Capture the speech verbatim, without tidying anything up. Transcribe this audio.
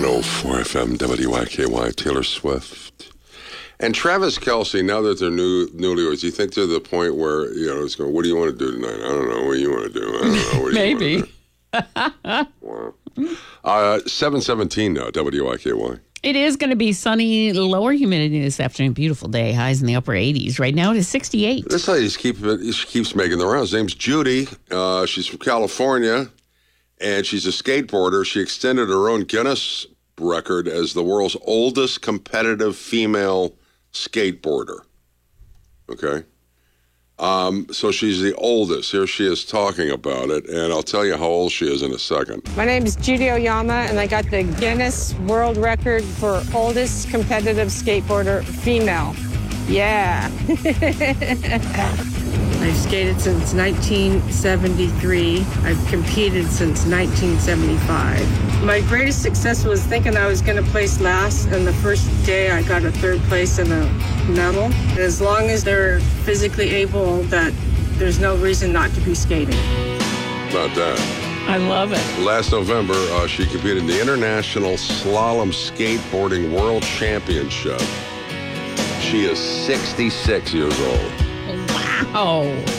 one oh four F M W I K Y, Taylor Swift. And Travis Kelce, now that they're new, newlyweds, you think to the point where, you know, it's going, what do you want to do tonight? I don't know. What do you want to do? I don't know. What do Maybe. You want to do? Wow. Uh, seven seventeen now, W I K Y. It is going to be sunny, lower humidity this afternoon. Beautiful day. Highs in the upper eighties. Right now it is sixty-eight. This lady keep, she keeps making the rounds. Her name's Judy. Uh, she's from California, and she's a skateboarder. She extended her own Guinness record as the world's oldest competitive female skateboarder. Okay? Um, so she's the oldest. Here she is talking about it, and I'll tell you how old she is in a second. My name is Judy Oyama, and I got the Guinness World Record for oldest competitive skateboarder female. Yeah. I've skated since nineteen seventy-three. I've competed since nineteen seventy-five. My greatest success was thinking I was going to place last, and the first day I got a third place in a medal. As long as they're physically able, that there's no reason not to be skating. Not that. I love it. Last November, uh, she competed in the International Slalom Skateboarding World Championship. She is sixty-six years old. Wow.